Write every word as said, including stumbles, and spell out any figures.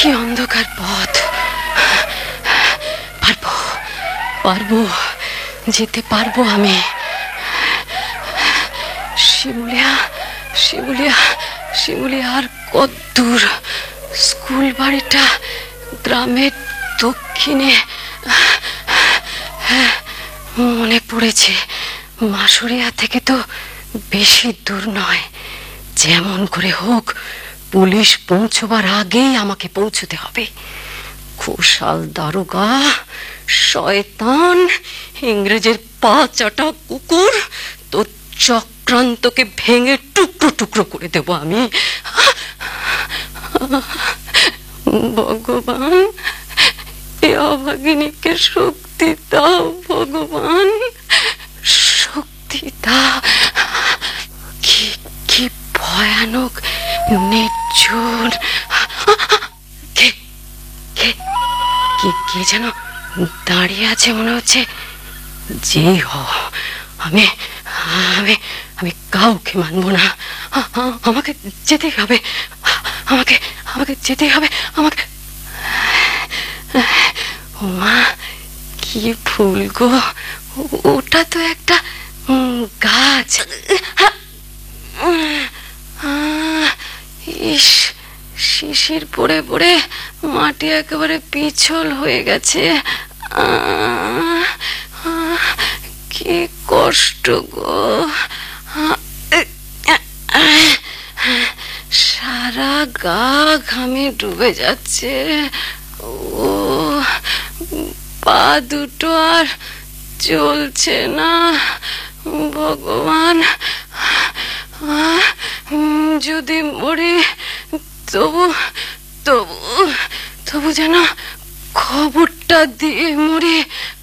কি অন্ধকার পথ। পারবো পারবো যেতে পারবো আমি। শিমুলিয়া শিমুলিয়া শিমুলিয়া আর কত দূর? স্কুল বাড়িটা গ্রামের দক্ষিণে। মনে পড়েছে, মাসুরিয়া থেকে তো বেশি দূর নয়। যেমন করে হোক পুলিশ পৌঁছবার আগেই আমাকে পৌঁছতে হবে। খোসাল দারোগা, শয়তান, ইংরেজের পা চাটা কুকুর, তোর চক্রান্তকে ভেঙে টুকরো টুকরো করে দেব আমি। ভগবান, এ অভাগিনীকে শক্তি দাও ভগবান, শক্তি দাও। কি কি ভয়ানক নির্জন। কে কে কে কে যেন দাঁড়িয়ে আছে মনে হচ্ছে। যেই হ, আমি আমি আমি কাউকে মানবো না। আমাকে যেতেই হবে, আমাকে আমাকে যেতেই হবে আমাকে। মা, কি ফুল গো! ওটা তো একটা গাছ। ইস, শিশির পড়ে পড়ে মাটি একেবারে পিছল হয়ে গেছে। কি কষ্ট গো! সারা গা ঘামে ডুবে যাচ্ছে। ও পা দুটো আর চলছে না। ভগবান, যদি মরি তবু তবু তবু যেন খবরটা দিয়ে মরি।